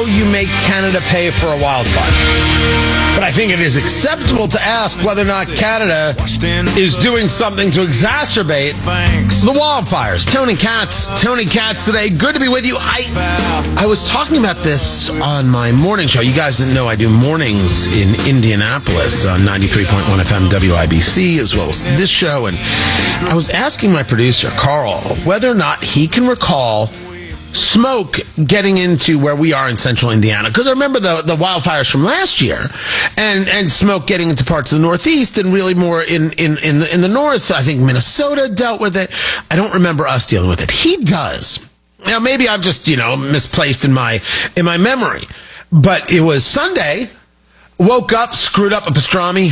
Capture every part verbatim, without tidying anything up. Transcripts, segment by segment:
how you make Canada pay for a wildfire. But I think it is acceptable to ask whether or not Canada is doing something to exacerbate the wildfires. Tony Katz, Tony Katz today. Good to be with you. I I was talking about this on my morning show. You guys didn't know I do mornings in Indianapolis on ninety-three point one F M W I B C, as well as this show. And I was asking my producer, Carl, whether or not he can recall smoke getting into where we are in central Indiana. Because I remember the, the wildfires from last year, and, and smoke getting into parts of the Northeast and really more in, in, in, the, in the North. I think Minnesota dealt with it. I don't remember us dealing with it. He does. Now, maybe I've just, you know, misplaced in my in my memory. But it was Sunday, woke up, screwed up a pastrami.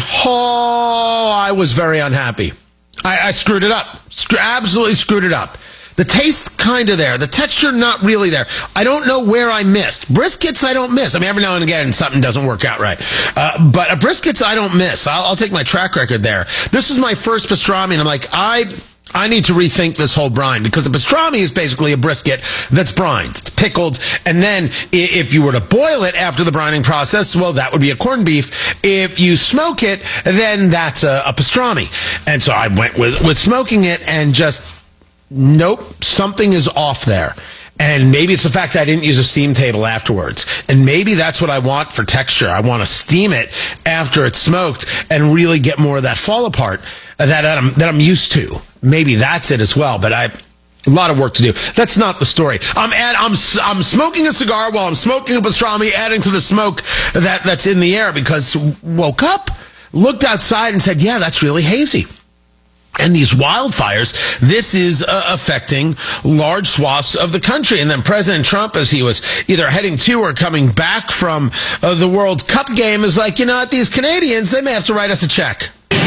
Oh, I was very unhappy. I, I screwed it up. Sc- absolutely screwed it up. The taste kind of there. The texture not really there. I don't know where I missed. Briskets I don't miss. I mean, every now and again something doesn't work out right. Uh, but a briskets I don't miss. I'll, I'll take my track record there. This was my first pastrami, and I'm like, I... I need to rethink this whole brine, because a pastrami is basically a brisket that's brined. It's pickled, and then if you were to boil it after the brining process, well, that would be a corned beef. If you smoke it, then that's a, a pastrami. And so I went with, with smoking it, and just, nope, something is off there. And maybe it's the fact that I didn't use a steam table afterwards. And maybe that's what I want for texture. I want to steam it after it's smoked and really get more of that fall apart that I'm, that I'm used to. Maybe that's it as well. But I, a lot of work to do. That's not the story. I'm add, I'm I'm smoking a cigar while I'm smoking a pastrami, adding to the smoke that, that's in the air, because woke up, looked outside and said, yeah, that's really hazy. And these wildfires, this is uh, affecting large swaths of the country. And then President Trump, as he was either heading to or coming back from uh, the World Cup game, is like, you know what, these Canadians, they may have to write us a check.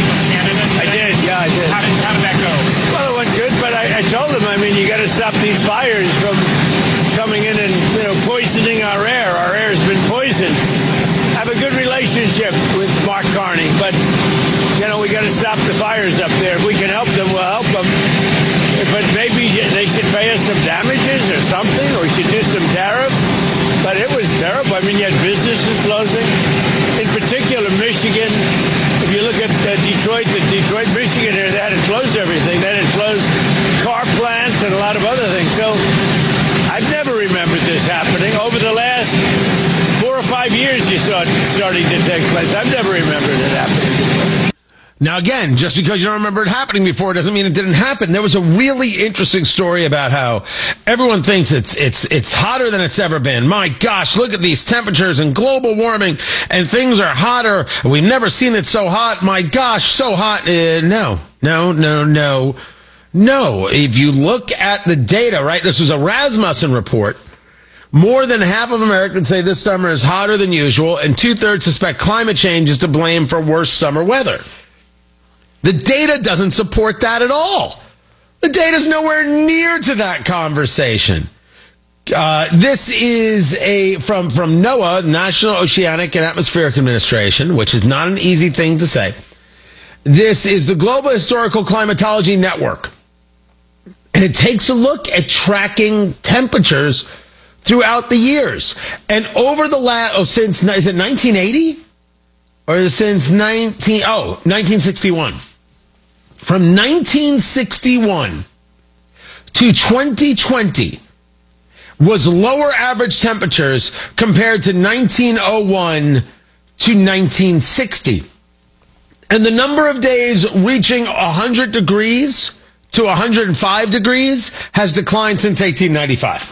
I did, yeah, I did. How did, how did that go? Well, it went good, but I, I told him, I mean, you got to stop these fires from coming in and, you know, poisoning our air. Our air's been poisoned. I have a good relationship with Mark Carney, but, you know, we got to stop the fires up there. If we can help them, we'll help them. But maybe they should pay us some damages or something, or we should do some tariffs. But it was terrible. I mean, you had businesses closing. In particular, Michigan. If you look at uh, Detroit, the Detroit, Michigan area, they had to close everything. They had to close car plants and a lot of other things. So I've never remembered this happening. Over the last four or five years, you saw it starting to take place. I've never remembered it happening before. Now, again, just because you don't remember it happening before doesn't mean it didn't happen. There was a really interesting story about how everyone thinks it's it's it's hotter than it's ever been. My gosh, look at these temperatures and global warming, and things are hotter. We've never seen it so hot. My gosh, so hot. Uh, no, no, no, no, no. If you look at the data, right, this was a Rasmussen report. More than half of Americans say this summer is hotter than usual, and two-thirds suspect climate change is to blame for worse summer weather. The data doesn't support that at all. The data's nowhere near to that conversation. Uh, this is a from, from NOAA, National Oceanic and Atmospheric Administration, which is not an easy thing to say. This is the Global Historical Climatology Network. And it takes a look at tracking temperatures throughout the years. And over the last, oh, since, is it nineteen eighty? Or since nineteen, oh, nineteen sixty-one. From nineteen sixty-one to twenty twenty was lower average temperatures compared to nineteen oh one to nineteen sixty. And the number of days reaching one hundred degrees to one hundred five degrees has declined since eighteen ninety-five.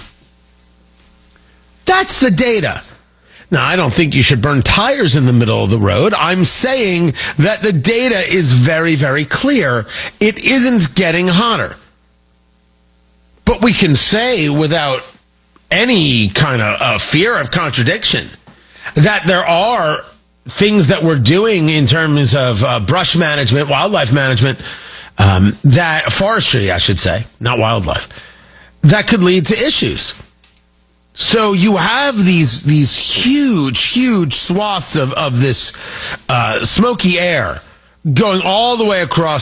That's the data. Now, I don't think you should burn tires in the middle of the road. I'm saying that the data is very, very clear. It isn't getting hotter. But we can say without any kind of uh, fear of contradiction that there are things that we're doing in terms of uh, brush management, wildlife management, um, that forestry, I should say, not wildlife, that could lead to issues. So you have these these huge, huge swaths of, of this uh, smoky air going all the way across